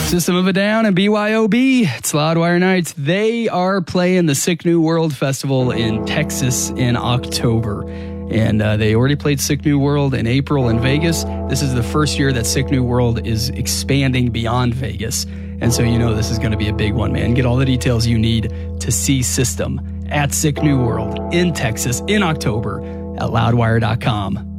System of a Down and BYOB. It's Loudwire Nights. They are playing the Sick New World Festival in Texas in October. And they already played Sick New World in April in Vegas. This is the first year that Sick New World is expanding beyond Vegas. And so you know this is going to be a big one, man. Get all the details you need to see System at Sick New World in Texas in October at loudwire.com.